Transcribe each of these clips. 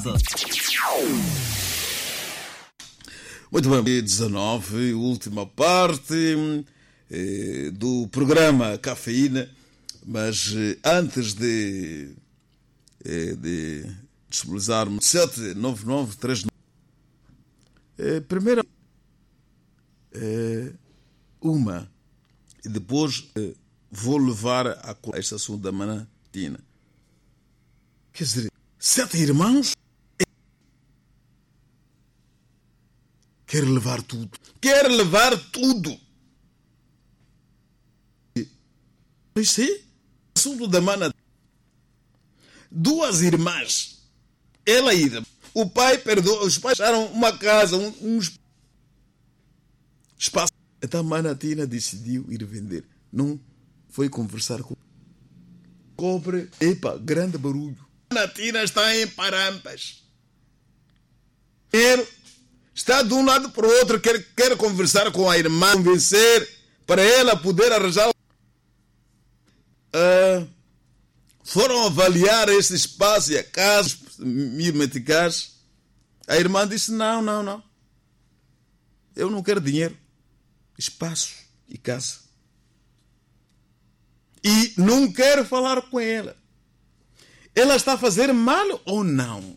casa. Muito bem, 19, última parte do programa Cafeína, mas antes de disponibilizarmos 79939, primeiro uma, e depois vou levar a esta assunto da Manatina. Quer dizer, 7 irmãos quer levar tudo. Quer levar tudo. Isso é assunto da Manatina. 2 irmãs. Ela e o pai perdoou. Os pais acharam uma casa, um espaço. Então a Manatina decidiu ir vender. Não foi conversar com o cobre. Epa, grande barulho. A Manatina está em parampas. Está de um lado para o outro, quer conversar com a irmã, convencer para ela poder arranjar. Foram avaliar esse espaço e a casa, meticais. A irmã disse: não. Eu não quero dinheiro, espaço e casa. E não quero falar com ela. Ela está a fazer mal ou não?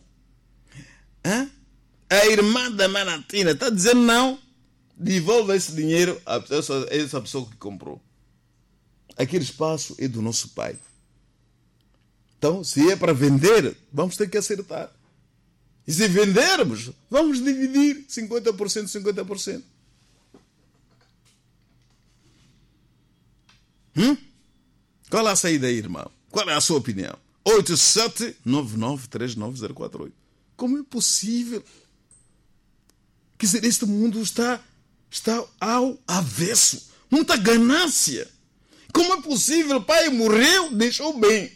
A irmã da Manatina está dizendo não, devolva esse dinheiro a essa pessoa que comprou. Aquele espaço é do nosso pai. Então, se é para vender, vamos ter que acertar. E se vendermos, vamos dividir 50%, 50%. Qual é a saída aí, irmão? Qual é a sua opinião? 87993904. Como é possível? Quer dizer, este mundo está ao avesso. Muita ganância. Como é possível? O pai morreu, deixou bem.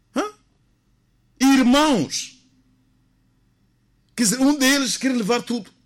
Irmãos. Quer dizer, um deles quer levar tudo.